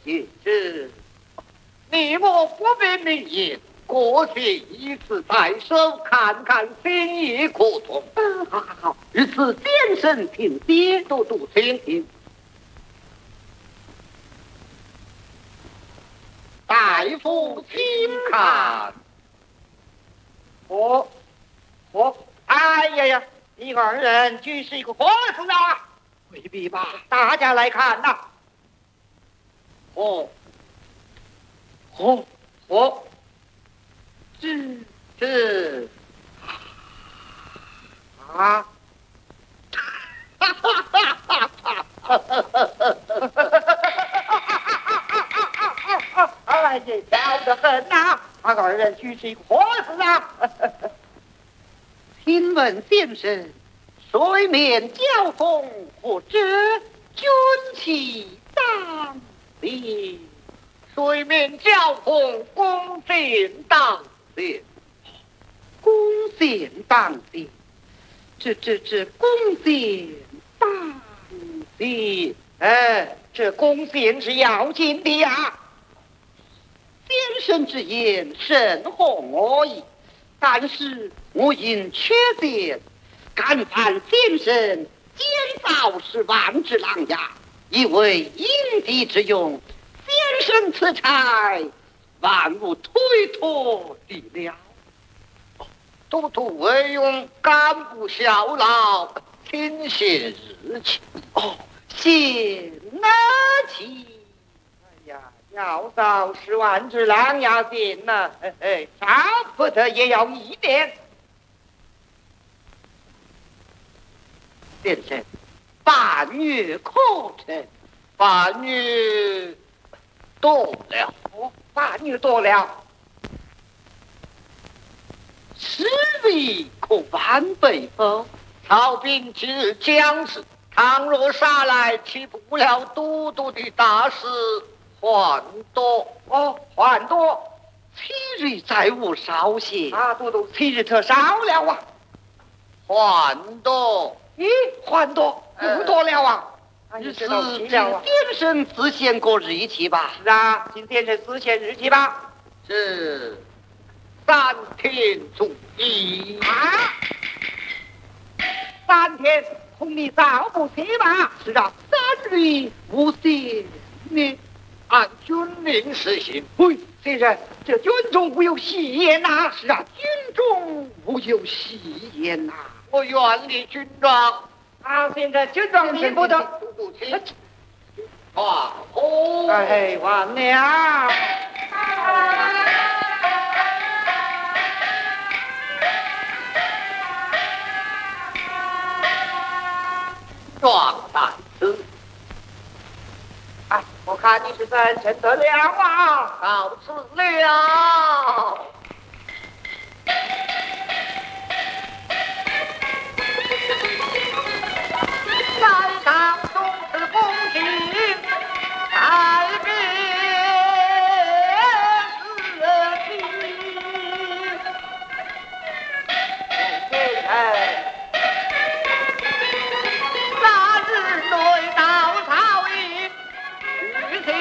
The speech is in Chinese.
也是。你我不必明言，过去以此在手，看看心意可同。 好，如此先生请接， 都请听。大夫请看。 哎呀，你二人居是一个活事啊！ 未必吧？ 大家来看呐。 是啊！哈哈哈哈哈哈！哎呀，笑得很呐！他二人居是一个活事啊！ 请问先生，水面交锋，何知军旗当立？ 水面交锋，弓箭当先， 弓箭当先，这弓箭当先， 这弓箭是要紧的呀。 先生之言甚宏我意，但是我因缺箭，敢犯先生监造是万之狼牙，以为应敌之用。先生此差，万无推脱的了。 都督为用，干部效劳，请谢日期。 谢那起。 哎呀，要造10万只狼牙箭呐，差不得也要1年。 先生，半月可成， 半月多了， 半月多了。 实力可完备否？ 曹兵今日将至，倘若杀来，岂不了都督的大事患多？ 患多。 7日再无稍歇。 都督7日特少了啊。 患多。 咦，患多不多了啊。 是先生自限过日期吧？ 是啊，请先生自限日期吧。 是3天足矣。 3天，同你早不起吧？ 是啊，3日无限呢。 按军令实行。 先生，这军中无有戏言呐。 是啊，军中无有戏言呐。 我愿立军装。 现在军装你不得。 完了。 状在此。 我看你是真诚得了啊， 告辞了。